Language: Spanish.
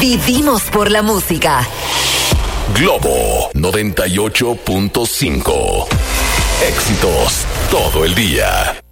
Vivimos por la música. Globo 98.5. Éxitos todo el día.